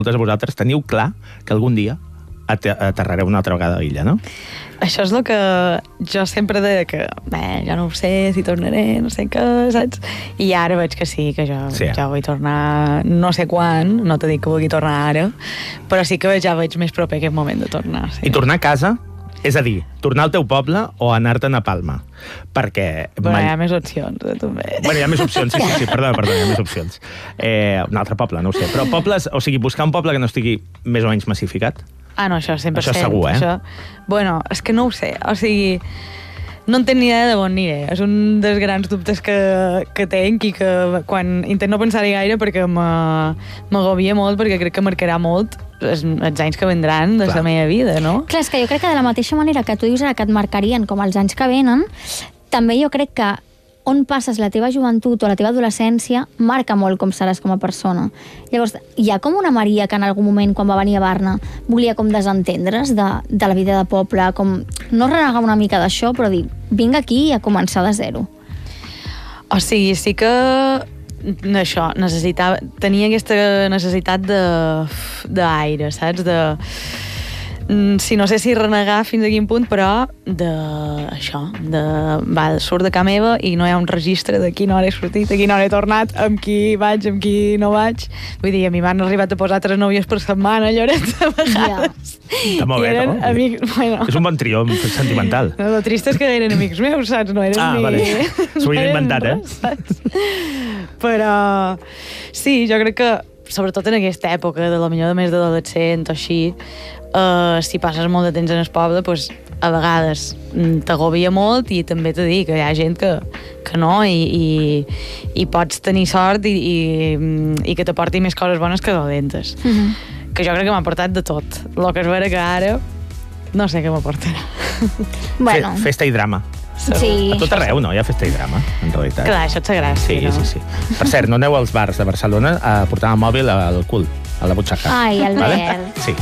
Moltes de vosaltres teniu clar que algun dia aterrareu una altra vegada a l'illa, no? Això és el que jo sempre deia, que jo no ho sé si tornaré, no sé què, saps? I ara veig que sí, que jo vull tornar no sé quan, no t'he dit que vulgui tornar ara, però sí que ja veig més proper aquest moment de tornar. Sí. I tornar a casa, és a dir, tornar al teu poble o anar-te'n a Palma? Perquè... Bueno, hi ha més opcions, també. Bueno, hi ha més opcions, sí, perdona, hi ha més opcions. Un altre poble, no ho sé. Però pobles, o sigui, buscar un poble que no estigui més o menys massificat? Ah, no, això 100%. Això segur, eh? Això... Bueno, és que no ho sé, o sigui... No en tenc ni idea de on aniré. És un dels grans dubtes que tenc i que quan intento pensar-hi gaire perquè m'agobia molt, perquè crec que marcarà molt els anys que vendran de la meva vida, no? Clar, és que jo crec que de la mateixa manera que tu dius ara que et marcarien com els anys que venen, també jo crec que on passes la teva joventut o la teva adolescència marca molt com seràs com a persona. Llavors, hi ha com una Maria que en algun moment, quan va venir a Barna, volia com desentendre's de la vida de poble, com no renegar una mica d'això, però dir, vinc aquí a començar de zero. O sigui, sí que això, tenia aquesta necessitat d'aire, saps? Si no sé si renegar fins a quin punt, però surt de casa meva i no hi ha un registre de quina hora he sortit, de quina hora he tornat, amb qui vaig, amb qui no vaig. Vull dir, a mi m'han arribat a posar 3 nòvies per setmana, Lloret, a vegades. Està molt bé, no? Bueno. És un bon triomf sentimental. No, el trist és que eren amics meus, saps? No eren ni... Vale. S'ho havien inventat, saps? Però sí, jo crec que sobretot en aquesta època, de la millor de més d'adolescent o així, si passes molt de temps en el poble, doncs, a vegades t'agobia molt i també t'he dit que hi ha gent que no i pots tenir sort i que t'aporti més coses bones que dolentes. Que jo crec que m'ha portat de tot. El que és vera que ara no sé què m'aportarà. Bueno. Festa i drama. Sí. A tot arreu, no? Hi ha festa i drama, en realitat. Clar, això et sa gràcia, no? Sí. Per cert, no aneu als bars de Barcelona a portar el mòbil al cul, a la butxaca. Ai, Albert. Sí.